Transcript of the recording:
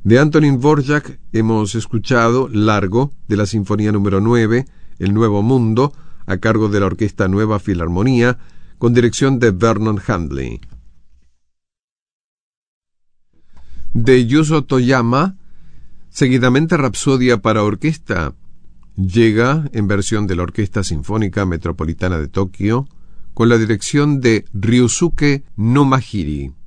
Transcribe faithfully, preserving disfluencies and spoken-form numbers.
De Antonín Dvorak hemos escuchado Largo, de la Sinfonía número nueve, El Nuevo Mundo, a cargo de la Orquesta Nueva Filarmonía, con dirección de Vernon Handley. De Yuzo Toyama, seguidamente Rapsodia para orquesta, llega en versión de la Orquesta Sinfónica Metropolitana de Tokio, con la dirección de Ryusuke Nomahiri.